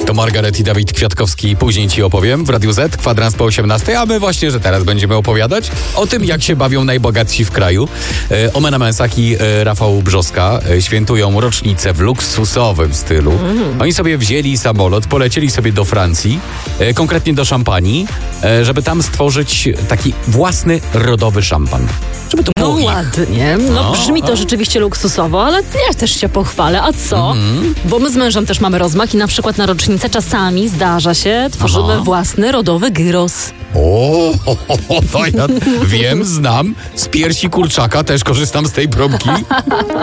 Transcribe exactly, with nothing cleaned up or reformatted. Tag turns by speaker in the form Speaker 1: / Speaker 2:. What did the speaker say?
Speaker 1: To Margaret i Dawid Kwiatkowski później ci opowiem w Radiu Z, kwadrans po osiemnastej, a my właśnie, że teraz będziemy opowiadać o tym, jak się bawią najbogatsi w kraju. E, Omena Męsak i e, Rafał Brzoska e, świętują rocznicę w luksusowym stylu. Mm. Oni sobie wzięli samolot, polecieli sobie do Francji, e, konkretnie do Szampanii, e, żeby tam stworzyć taki własny, rodowy szampan. Żeby to
Speaker 2: No
Speaker 1: było ich.
Speaker 2: ładnie, no,
Speaker 1: No,
Speaker 2: brzmi to
Speaker 1: a?
Speaker 2: rzeczywiście luksusowo, ale ja też się pochwalę. A co?
Speaker 1: Mhm.
Speaker 2: Bo my z mężem też mamy rozmach i na przykład na rocznicę czasami zdarza się, tworzymy
Speaker 1: Aha.
Speaker 2: własny rodowy gyros.
Speaker 1: O, ho, ho, ho, to ja wiem, znam. Z piersi kurczaka też korzystam z tej próbki.